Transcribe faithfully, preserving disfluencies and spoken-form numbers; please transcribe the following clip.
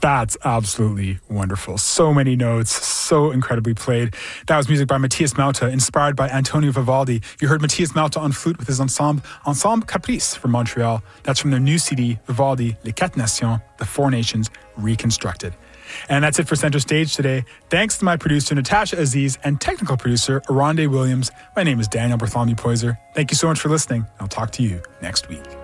That's absolutely wonderful. So many notes, so incredibly played. That was music by Matthias Mauta, inspired by Antonio Vivaldi. You heard Matthias Mauta on flute with his ensemble, Ensemble Caprice from Montreal. That's from their new C D, Vivaldi, Les Quatre Nations, The Four Nations Reconstructed. And that's it for Center Stage today. Thanks to my producer, Natasha Aziz, and technical producer, Aronde Williams. My name is Daniel Bartholomew Poyser. Thank you so much for listening. I'll talk to you next week.